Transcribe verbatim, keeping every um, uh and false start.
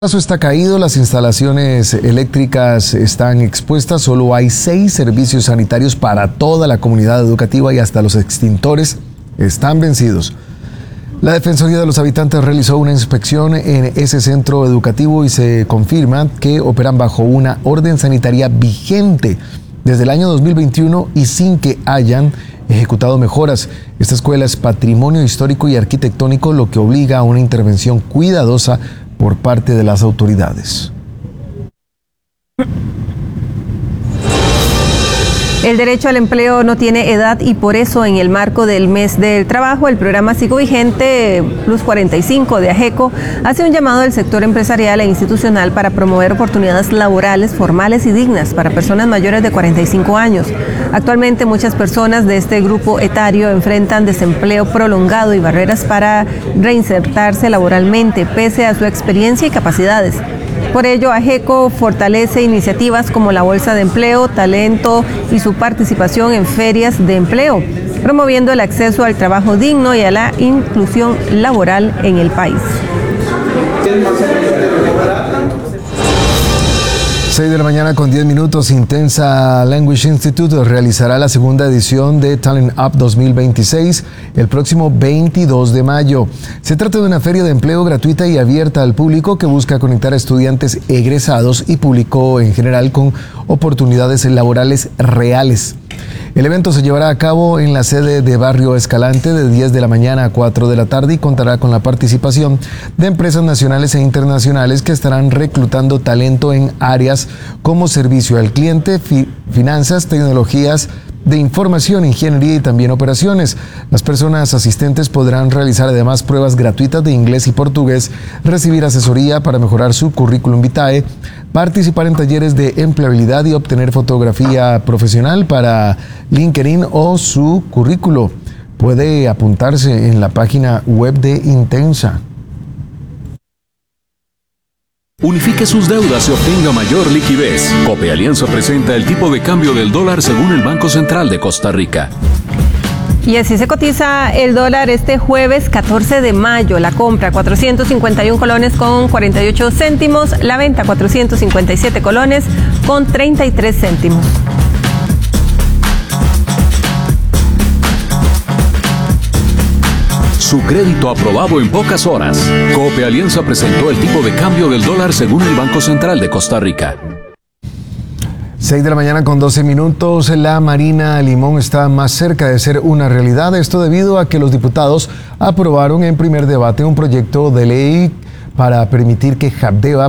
El caso está caído, las instalaciones eléctricas están expuestas, solo hay seis servicios sanitarios para toda la comunidad educativa y hasta los extintores están vencidos. La Defensoría de los Habitantes realizó una inspección en ese centro educativo y se confirma que operan bajo una orden sanitaria vigente desde el año dos mil veintiuno y sin que hayan ejecutado mejoras. Esta escuela es patrimonio histórico y arquitectónico, lo que obliga a una intervención cuidadosa por parte de las autoridades. El derecho al empleo no tiene edad y por eso en el marco del mes del trabajo el programa psicovigente Plus cuarenta y cinco de AGECO hace un llamado al sector empresarial e institucional para promover oportunidades laborales formales y dignas para personas mayores de cuarenta y cinco años. Actualmente muchas personas de este grupo etario enfrentan desempleo prolongado y barreras para reinsertarse laboralmente pese a su experiencia y capacidades. Por ello, AGECO fortalece iniciativas como la Bolsa de Empleo, Talento y su participación en ferias de empleo, promoviendo el acceso al trabajo digno y a la inclusión laboral en el país. seis de la mañana con diez minutos, Intensa Language Institute realizará la segunda edición de Talent Up dos mil veintiséis el próximo veintidós de mayo. Se trata de una feria de empleo gratuita y abierta al público que busca conectar a estudiantes egresados y público en general con oportunidades laborales reales. El evento se llevará a cabo en la sede de Barrio Escalante de diez de la mañana a cuatro de la tarde y contará con la participación de empresas nacionales e internacionales que estarán reclutando talento en áreas como servicio al cliente, fi- finanzas, tecnologías de información, ingeniería y también operaciones. Las personas asistentes podrán realizar además pruebas gratuitas de inglés y portugués, recibir asesoría para mejorar su currículum vitae, participar en talleres de empleabilidad y obtener fotografía profesional para LinkedIn o su currículo. Puede apuntarse en la página web de Intensa. Unifique sus deudas y obtenga mayor liquidez. Cope Alianza presenta el tipo de cambio del dólar según el Banco Central de Costa Rica. Y así se cotiza el dólar este jueves catorce de mayo. La compra cuatrocientos cincuenta y uno colones con cuarenta y ocho céntimos, la venta cuatrocientos cincuenta y siete colones con treinta y tres céntimos. Su crédito aprobado en pocas horas. Cope Alianza presentó el tipo de cambio del dólar según el Banco Central de Costa Rica. seis de la mañana con doce minutos, la Marina Limón está más cerca de ser una realidad. Esto debido a que los diputados aprobaron en primer debate un proyecto de ley para permitir que Habdeba